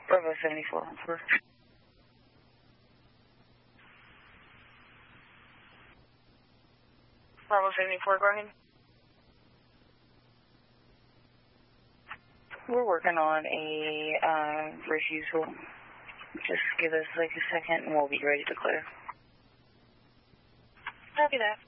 Bravo 74. Bravo 74, go ahead. We're working on a refusal. Just give us like a second and we'll be ready to clear. Copy that.